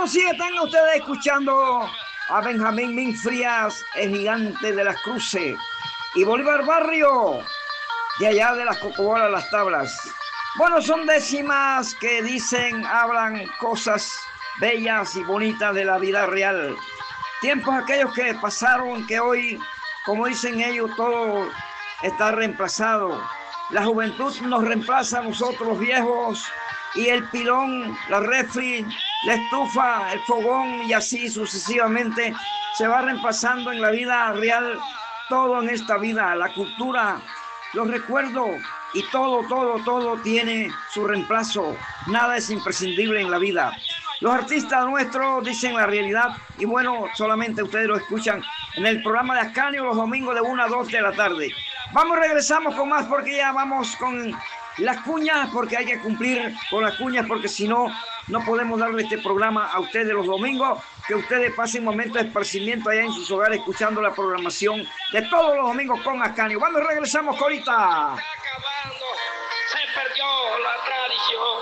sí, están ustedes escuchando a Benjamín Min Frías, el gigante de las cruces, y Bolívar Barrio, de allá de las Cocobolas, las tablas. Bueno, son décimas que dicen, hablan cosas bellas y bonitas de la vida real. Tiempos aquellos que pasaron, que hoy, como dicen ellos, todo está reemplazado. La juventud nos reemplaza a nosotros los viejos, y el pilón, la refri, la estufa, el fogón y así sucesivamente se va reemplazando en la vida real. Todo en esta vida, la cultura, los recuerdos y todo tiene su reemplazo. Nada es imprescindible en la vida. Los artistas nuestros dicen la realidad y bueno, solamente ustedes lo escuchan en el programa de Ascanio los domingos de 1 a 2 de la tarde. Regresamos con más porque ya vamos con las cuñas, porque hay que cumplir con las cuñas, porque si no, no podemos darle este programa a ustedes los domingos, que ustedes pasen momentos de esparcimiento allá en sus hogares escuchando la programación de todos los domingos con Ascanio. Regresamos ahorita. Acabando, se perdió la tradición.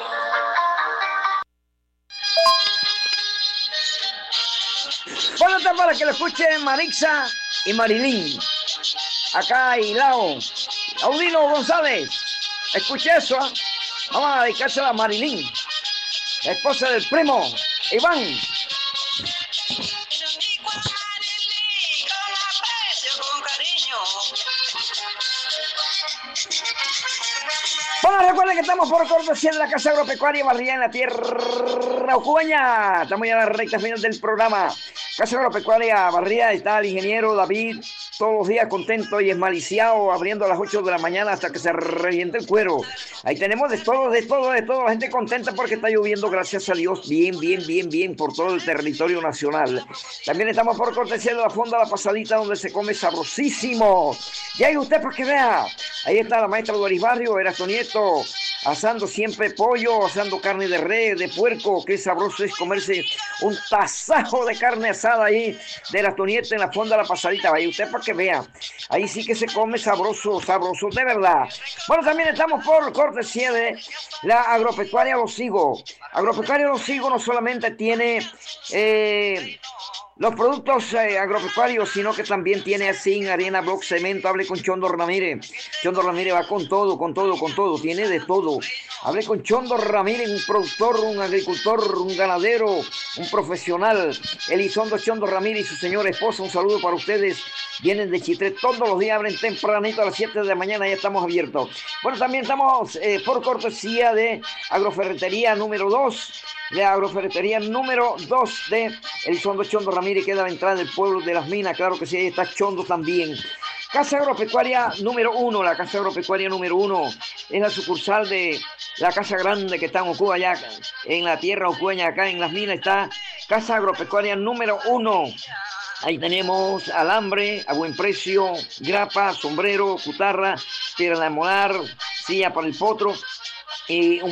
Bueno, está para que lo escuchen Marixa y Marilín. Acá hay Lao, Audino González. Escuche eso, ¿eh? Vamos a dedicársela a Marilín, la esposa del primo Iván. Bueno, recuerden que estamos por cortesía de la Casa Agropecuaria Barría en la tierra Ocueña. Estamos ya en la recta final del programa. Casa Agropecuaria Barría, está el ingeniero David, todos los días contento y esmaliciado, abriendo a las 8 de la mañana hasta que se reviente el cuero. Ahí tenemos de todo, la gente contenta porque está lloviendo, gracias a Dios, bien, por todo el territorio nacional. También estamos por cortesía de la Fonda La Pasadita, donde se come sabrosísimo. Y ahí usted para que vea, ahí está la maestra Doris Barrio, Erasto Nieto, asando siempre pollo, asando carne de res, de puerco. Qué sabroso es comerse un tasajo de carne asada ahí de Erasto Nieto en la Fonda La Pasadita. Ahí usted para que vea, ahí sí que se come sabroso, de verdad. Bueno, también estamos por cortesía de la Agropecuaria Los Higos. Agropecuaria Los Higos no solamente tiene los productos agropecuarios, sino que también tiene zinc, arena, block, cemento. Hable con Chondo Ramírez. Chondo Ramírez va con todo, tiene de todo. Hable con Chondo Ramírez, un productor, un agricultor, un ganadero, un profesional. Elizondo Chondo Ramírez y su señora esposa, un saludo para ustedes. Vienen de Chitré todos los días, abren tempranito a las 7 de la mañana, ya estamos abiertos. Bueno, también estamos por cortesía de Agroferretería número 2. De Agroferretería número 2 de Elizondo Chondo Ramírez, queda a la entrada del pueblo de Las Minas. Claro que sí, ahí está Chondo también. Casa Agropecuaria número 1, la Casa Agropecuaria número 1 es la sucursal de la Casa Grande que está en Ocuba, allá en la tierra ocueña, acá en Las Minas está Casa Agropecuaria número 1. Ahí tenemos alambre a buen precio, grapa, sombrero, cutarra, piedra de molar, silla para el potro y un